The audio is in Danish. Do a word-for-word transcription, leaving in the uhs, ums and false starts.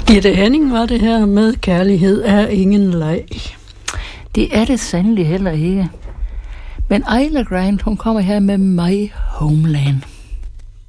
Gitte Henning var det her med Kærlighed er ingen leg. Det er det sandelig heller ikke. Men Isla Grant, hun kommer her med My Homeland.